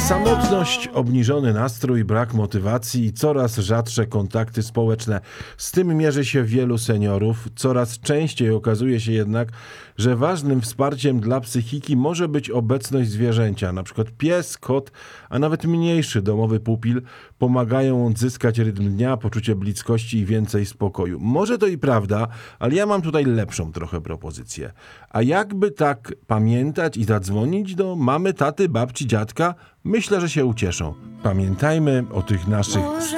Samotność, obniżony nastrój, brak motywacji i coraz rzadsze kontakty społeczne. Z tym mierzy się wielu seniorów. Coraz częściej okazuje się jednak, że ważnym wsparciem dla psychiki może być obecność zwierzęcia. Na przykład pies, kot, a nawet mniejszy domowy pupil pomagają odzyskać rytm dnia, poczucie bliskości i więcej spokoju. Może to i prawda, ale ja mam tutaj lepszą trochę propozycję. A jakby tak pamiętać i zadzwonić do mamy, taty, babci, dziadka? Myślę, że się ucieszą. Pamiętajmy o tych naszych